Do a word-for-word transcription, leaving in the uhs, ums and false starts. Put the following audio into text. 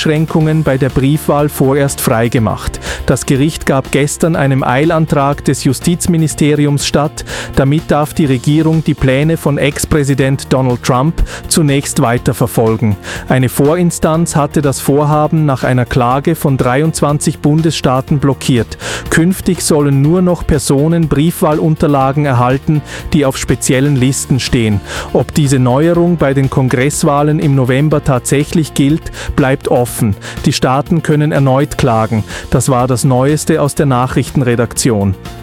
Einschränkungen bei der Briefwahl vorerst freigemacht. Das Gericht gab gestern einem Eilantrag des Justizministeriums statt. Damit darf die Regierung die Pläne von Ex-Präsident Donald Trump zunächst weiterverfolgen. Eine Vorinstanz hatte das Vorhaben nach einer Klage von dreiundzwanzig Bundesstaaten blockiert. Künftig sollen nur noch Personen Briefwahlunterlagen erhalten, die auf speziellen Listen stehen. Ob diese Neuerung bei den Kongresswahlen im November tatsächlich gilt, bleibt offen. Die Staaten können erneut klagen. Das war das Neueste aus der Nachrichtenredaktion.